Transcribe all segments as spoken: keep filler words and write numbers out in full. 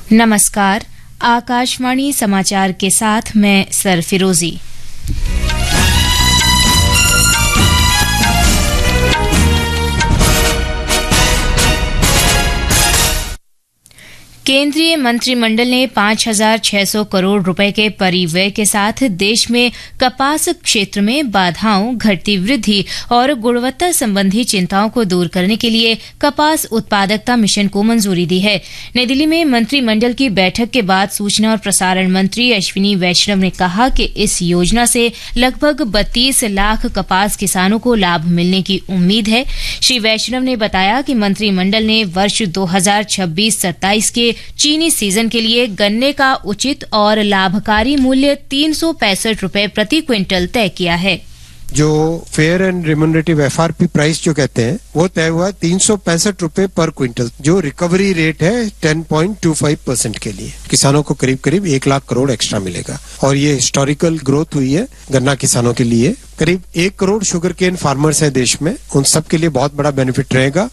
नमस्कार, आकाशवाणी समाचार के साथ मैं सरफिरोजी। केंद्रीय मंत्रिमंडल ने पांच हजार छह सौ करोड़ रुपए के परिव्यय के साथ देश में कपास क्षेत्र में बाधाओं, घटती वृद्धि और गुणवत्ता संबंधी चिंताओं को दूर करने के लिए कपास उत्पादकता मिशन को मंजूरी दी है। नई दिल्ली में मंत्रिमंडल की बैठक के बाद सूचना और प्रसारण मंत्री अश्विनी वैष्णव ने कहा कि इस योजना से लगभग बत्तीस लाख कपास किसानों को लाभ मिलने की उम्मीद है। श्री वैष्णव ने बताया कि मंत्रिमंडल ने वर्ष दो हजार छब्बीस सत्ताईस के चीनी सीजन के लिए गन्ने का उचित और लाभकारी मूल्य तीन सौ पैंसठ रुपए प्रति क्विंटल तय किया है। जो fair and remunerative F R P price जो कहते हैं वो तय हुआ तीन सौ पैंसठ रुपए पर क्विंटल। जो रिकवरी रेट है ten point two five percent के लिए किसानों को करीब करीब एक लाख करोड़ एक्स्ट्रा मिलेगा। और ये हिस्टोरिकल ग्रोथ हुई है गन्ना किसानों के लिए। करीब एक करोड़ शुगर केन फार्मर्स हैं देश में, उन सब के लिए बहुत बड़ा बेनिफिट रहेगा।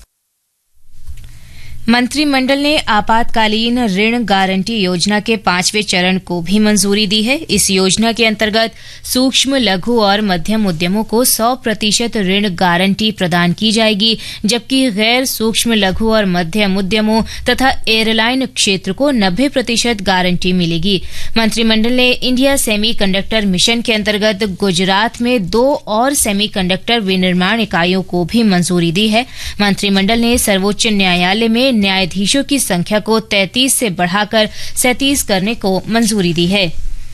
मंत्रिमंडल ने आपातकालीन ऋण गारंटी योजना के पांचवें चरण को भी मंजूरी दी है। इस योजना के अंतर्गत सूक्ष्म, लघु और मध्यम उद्यमों को सौ प्रतिशत ऋण गारंटी प्रदान की जाएगी, जबकि गैर सूक्ष्म, लघु और मध्यम उद्यमों तथा एयरलाइन क्षेत्र को नब्बे प्रतिशत गारंटी मिलेगी। मंत्रिमंडल ने इंडिया सेमी कंडक्टर मिशन के अंतर्गत गुजरात में दो और सेमी कंडक्टर विनिर्माण इकाइयों को भी मंजूरी दी है। मंत्रिमंडल ने सर्वोच्च न्यायालय में न्यायाधीशों की संख्या को तैंतीस से बढ़ाकर सैंतीस करने को मंजूरी दी है।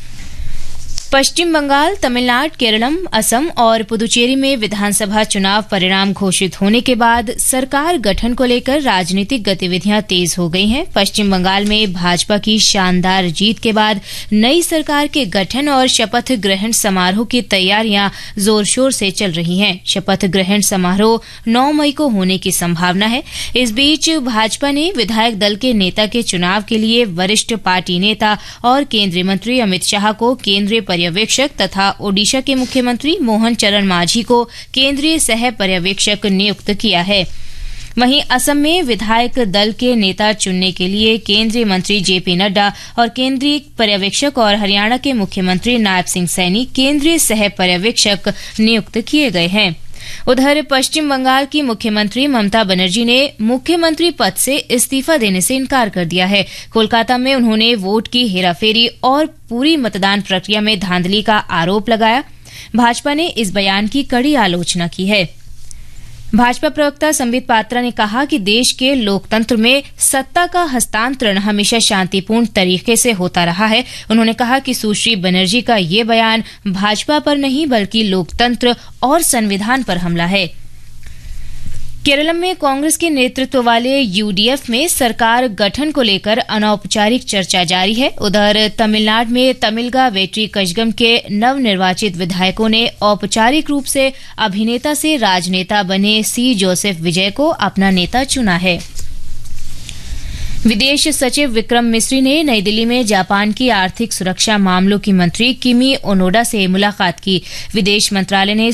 पश्चिम बंगाल, तमिलनाडु, केरलम, असम और पुदुचेरी में विधानसभा चुनाव परिणाम घोषित होने के बाद सरकार गठन को लेकर राजनीतिक गतिविधियां तेज हो गई हैं। पश्चिम बंगाल में भाजपा की शानदार जीत के बाद नई सरकार के गठन और शपथ ग्रहण समारोह की तैयारियां जोर शोर से चल रही हैं। शपथ ग्रहण समारोह नौ मई को होने की संभावना है। इस बीच भाजपा ने विधायक दल के नेता के चुनाव के लिए वरिष्ठ पार्टी नेता और केंद्रीय मंत्री अमित शाह को केंद्रीय पर्यवेक्षक तथा ओडिशा के मुख्यमंत्री मोहन चरण मांझी को केंद्रीय सह पर्यवेक्षक नियुक्त किया है। वहीं असम में विधायक दल के नेता चुनने के लिए केंद्रीय मंत्री जेपी नड्डा और केंद्रीय पर्यवेक्षक और हरियाणा के मुख्यमंत्री नायब सिंह सैनी केंद्रीय सह पर्यवेक्षक नियुक्त किए गए हैं। उधर पश्चिम बंगाल की मुख्यमंत्री ममता बनर्जी ने मुख्यमंत्री पद से इस्तीफा देने से इनकार कर दिया है। कोलकाता में उन्होंने वोट की हेराफेरी और पूरी मतदान प्रक्रिया में धांधली का आरोप लगाया। भाजपा ने इस बयान की कड़ी आलोचना की है। भाजपा प्रवक्ता संबित पात्रा ने कहा कि देश के लोकतंत्र में सत्ता का हस्तांतरण हमेशा शांतिपूर्ण तरीके से होता रहा है। उन्होंने कहा कि सुश्री बनर्जी का ये बयान भाजपा पर नहीं बल्कि लोकतंत्र और संविधान पर हमला है। केरलम में कांग्रेस के नेतृत्व वाले यूडीएफ में सरकार गठन को लेकर अनौपचारिक चर्चा जारी है। उधर तमिलनाडु में तमिलगा वेट्री कजगम के नवनिर्वाचित विधायकों ने औपचारिक रूप से अभिनेता से राजनेता बने सी जोसेफ विजय को अपना नेता चुना है। विदेश सचिव विक्रम मिस्री ने नई दिल्ली में जापान की आर्थिक सुरक्षा मामलों की मंत्री किमी ओनोडा से मुलाकात की। विदेश मंत्रालय ने